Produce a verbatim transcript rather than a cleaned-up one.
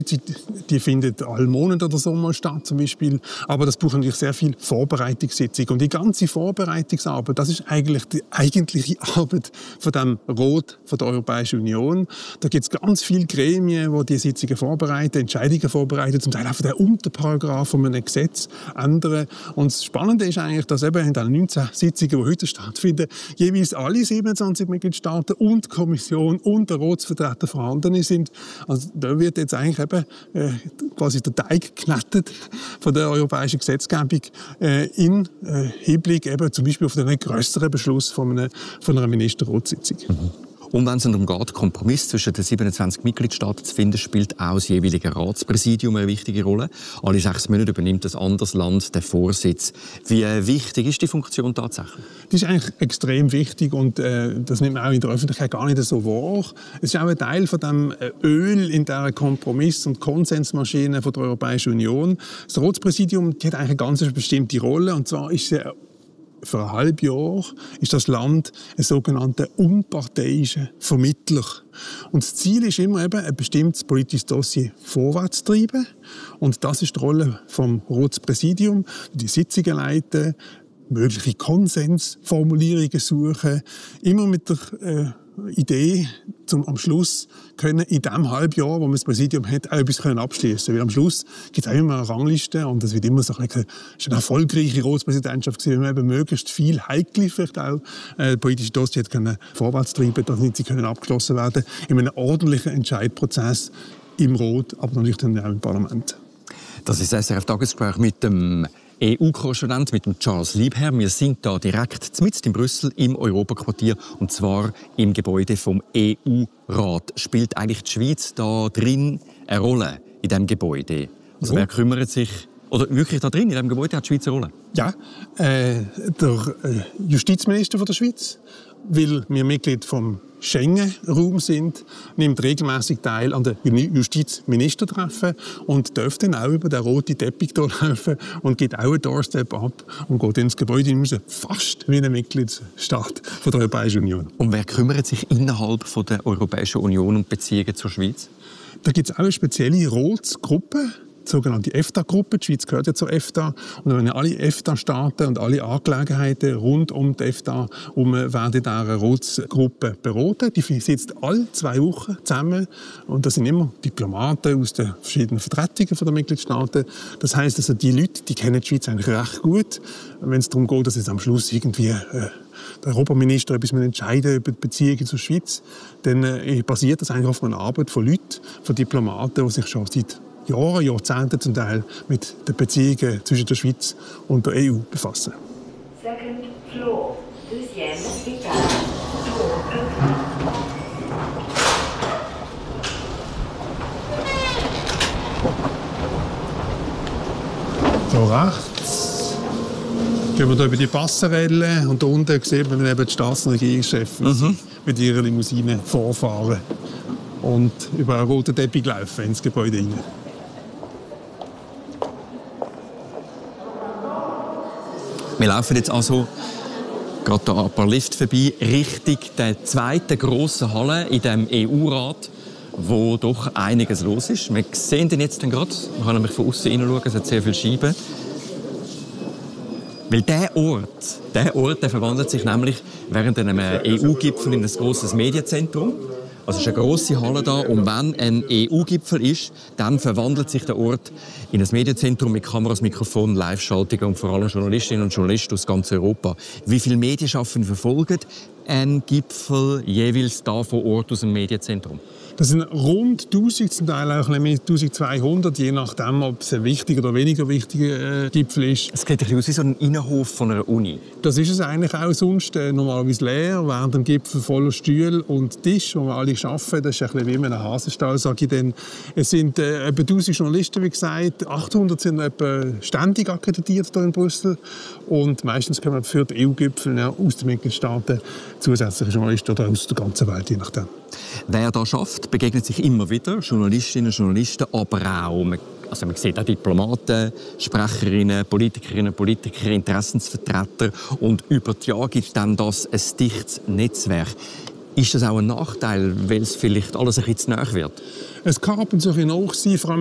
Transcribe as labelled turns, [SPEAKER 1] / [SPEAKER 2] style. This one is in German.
[SPEAKER 1] Die findet alle Monate oder so mal statt, zum Beispiel. Aber das braucht natürlich sehr viel Vorbereitungssitzung. Und die ganze Vorbereitungsarbeit, das ist eigentlich die eigentliche Arbeit von dem Rat von der Europäischen Union. Da gibt es ganz viele Gremien, die die Sitzungen vorbereiten, Entscheidungen vorbereiten, zum Teil einfach den Unterparagraph von einem Gesetz ändern. Und das Spannende ist eigentlich, dass eben in den neunzehn Sitzungen, die heute stattfinden, jeweils alle siebenundzwanzig Mitgliedstaaten und die Kommission und der Ratsvertreter vorhanden sind. Also da wird jetzt eigentlich eben Äh, quasi der Teig geknetet von der europäischen Gesetzgebung äh, in äh, Hinblick eben zum Beispiel auf einen grösseren Beschluss von einer, von einer Ministerratssitzung.
[SPEAKER 2] Mhm. Und wenn es darum geht, Kompromiss zwischen den siebenundzwanzig Mitgliedstaaten zu finden, spielt auch das jeweilige Ratspräsidium eine wichtige Rolle. Alle sechs Monate übernimmt ein anderes Land den Vorsitz. Wie wichtig ist die Funktion tatsächlich?
[SPEAKER 1] Die ist eigentlich extrem wichtig und äh, das nimmt man auch in der Öffentlichkeit gar nicht so wahr. Es ist auch ein Teil von dem Öl in der Kompromiss- und Konsensmaschine von der Europäischen Union. Das Ratspräsidium hat eigentlich eine ganz bestimmte Rolle, und zwar ist sie für ein halbes Jahr ist das Land ein sogenannter unparteiischer Vermittler. Und das Ziel ist immer eben, ein bestimmtes politisches Dossier vorwärts zu treiben. Und das ist die Rolle vom Ratspräsidium, die Sitzungen leiten, mögliche Konsensformulierungen suchen, immer mit der äh, Idee, zum am Schluss können in dem Halbjahr, wo man das Präsidium hat, auch etwas abschließen können. Weil am Schluss gibt es auch immer eine Rangliste und es wird immer so ein bisschen, es ist eine erfolgreiche Ratspräsidentschaft gewesen, wenn man eben möglichst viel heikle, vielleicht auch äh, politische Dossier können vorwärts treiben, damit sie können abgeschlossen werden in einem ordentlichen Entscheidprozess im Rat, aber natürlich dann auch im Parlament.
[SPEAKER 2] Das ist das S R F-Tagesgespräch mit dem E U-Korrespondent, mit dem Charles Liebherr. Wir sind da direkt mitten in Brüssel im Europaquartier, und zwar im Gebäude vom E U-Rat. Spielt eigentlich die Schweiz da drin eine Rolle in diesem Gebäude? Also wer kümmert sich, oder wirklich da drin, in diesem Gebäude hat die Schweiz eine Rolle?
[SPEAKER 1] Ja, äh, der äh, Justizminister von der Schweiz, weil wir Mitglied vom Schengen-Raum sind, nimmt regelmäßig teil an den Justizministertreffen und darf dann auch über den roten Teppich laufen und geht auch einen Doorstep ab und geht ins Gebäude raus, fast wie ein Mitgliedsstaat von der Europäischen Union.
[SPEAKER 2] Und wer kümmert sich innerhalb von der Europäischen Union um Beziehungen zur Schweiz?
[SPEAKER 1] Da gibt es auch eine spezielle Ratsgruppe, die sogenannte EFTA-Gruppe. Die Schweiz gehört ja zur EFTA. Und wenn alle EFTA-Staaten und alle Angelegenheiten rund um die EFTA um werden in dieser Ratsgruppe beraten. Die sitzt alle zwei Wochen zusammen. Und das sind immer Diplomaten aus den verschiedenen Vertretungen der Mitgliedstaaten. Das heisst, also, die Leute die kennen die Schweiz eigentlich recht gut. Wenn es darum geht, dass es am Schluss irgendwie äh, der Europaminister etwas entscheiden über die Beziehungen zur Schweiz, dann äh, basiert das eigentlich auf einer Arbeit von Leuten, von Diplomaten, die sich schon seit Jahren, Jahrzehnten zum Teil mit den Beziehungen zwischen der Schweiz und der E U befassen.
[SPEAKER 3] Second floor, deuxième étage,
[SPEAKER 1] So rechts gehen wir hier über die Passerelle und da unten sieht man eben die Staats- und Regierungschefs mhm. mit ihrer Limousine vorfahren und über einen roten Teppich laufen ins Gebäude hinein.
[SPEAKER 2] Wir laufen jetzt also gerade da ein paar Lifte vorbei, Richtung der zweiten grossen Halle in dem E U-Rat, wo doch einiges los ist. Wir sehen den jetzt gerade. Man kann nämlich von außen hineinschauen, es hat sehr viele Scheiben. Weil dieser Ort, dieser Ort der verwandelt sich nämlich während einem E U-Gipfel in ein grosses Medienzentrum. Also es ist eine grosse Halle da, und wenn ein E U-Gipfel ist, dann verwandelt sich der Ort in ein Medienzentrum mit Kameras, Mikrofonen, Live-Schaltungen und vor allem Journalistinnen und Journalisten aus ganz Europa. Wie viele Medienschaffende verfolgen einen Gipfel jeweils da vor Ort aus dem Medienzentrum?
[SPEAKER 1] Das sind rund tausend, zum Teil auch eintausendzweihundert, je nachdem, ob es ein wichtiger oder weniger wichtiger äh, Gipfel ist.
[SPEAKER 2] Es sieht aus wie so ein Innenhof von einer Uni.
[SPEAKER 1] Das ist es eigentlich auch sonst äh, normalerweise leer, während dem Gipfel voller Stühle und Tisch, wo wir alle arbeiten. Das ist ein bisschen wie in einem Hasenstall, sage ich dann. Es sind äh, etwa tausend Journalisten, wie gesagt. achthundert sind etwa ständig akkreditiert hier in Brüssel. Und meistens kommen für die E U-Gipfel ja, aus den Mitgliedstaaten zusätzliche Journalisten oder aus der ganzen Welt, je nachdem.
[SPEAKER 2] Wer da schafft, begegnet sich immer wieder Journalistinnen und Journalisten, aber auch also man sieht auch Diplomaten, Sprecherinnen, Politikerinnen, Politiker, Interessensvertreter, und über die Jahre gibt dann das ein dichtes Netzwerk. Ist das auch ein Nachteil, weil es vielleicht alles ein bisschen zu nahe wird?
[SPEAKER 1] Es kann ab und zu ein bisschen nach sein, vor allem